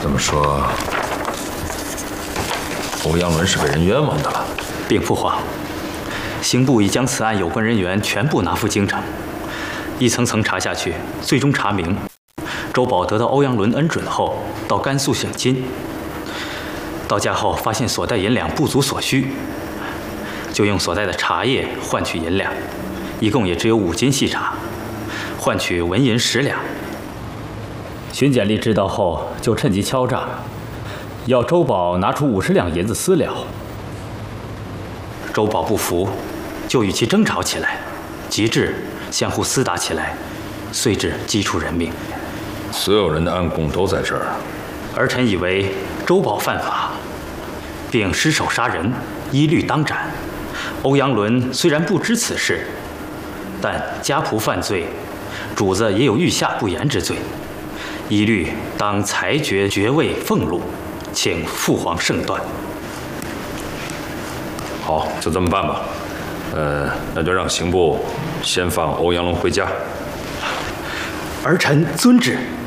这么说，欧阳伦是被人冤枉的了。 禀父皇，刑部已将此案有关人员全部拿赴京城，一层层查下去，最终查明，周宝得到欧阳伦恩准后，到甘肃省金，到家后发现所带银两不足所需，就用所带的茶叶换取银两，一共也只有5斤细茶，换取纹银10两。巡检吏知道后，就趁机敲诈，要周宝拿出50两银子私了。周宝不服，就与其争吵起来，极致相互厮打起来，遂致击出人命。 所有人的暗供都在这儿。 儿臣以为周宝犯法，并失手杀人，依律当斩。欧阳伦虽然不知此事，但家仆犯罪，主子也有欲下不言之罪，依律当裁决爵位俸禄，请父皇圣断。 好，就这么办吧。那就让刑部先放欧阳伦回家。 儿臣遵旨。